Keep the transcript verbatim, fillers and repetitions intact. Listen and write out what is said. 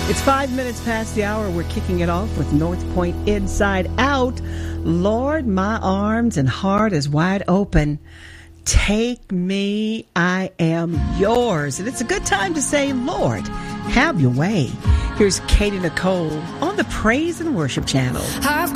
It's five minutes past the hour. We're kicking it off with North Point Inside Out. Lord, my arms and heart is wide open. Take me, I am yours. And it's a good time to say, Lord, have your way. Here's Katie Nicole on the Praise and Worship Channel. I've